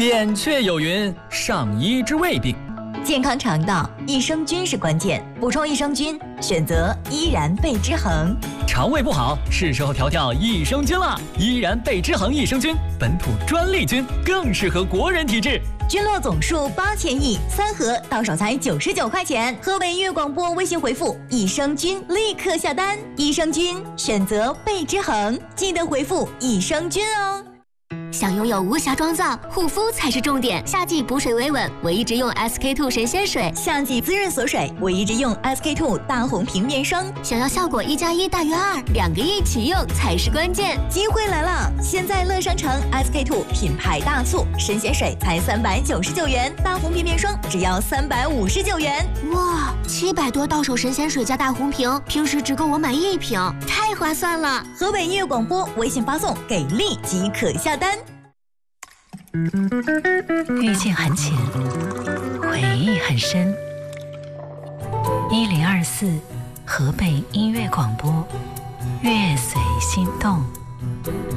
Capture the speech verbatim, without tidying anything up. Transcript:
扁鹊有云：上医治未病。 健康肠道，益生菌是关键，补充益生菌，选择依然贝之恒。 肠胃不好，是时候调调益生菌了。依然贝之恒益生菌，本土专利菌，更适合国人体质。 菌落总数八千亿，三盒到手才九十九块钱。河北音乐广播微信回复益生菌，立刻下单。益生菌选择贝之恒，记得回复益生菌哦。 想拥有无瑕妆造，护肤才是重点。夏季补水维稳，我一直用 S K two 神仙水； 夏季滋润锁水，我一直用 S K two 大红瓶面霜。 想要效果一加一大于二，两个一起用才是关键。 机会来了！现在乐商城 S K two 品牌大促，神仙水才三百九十九元，大红瓶面霜只要三百五十九元。 哇，七百多到手神仙水加大红瓶，平时只够我买一瓶，太划算了！ 河北音乐广播微信发送给力即可下单。 遇见很浅，回忆很深。一零二四河北音乐广播，乐随心动。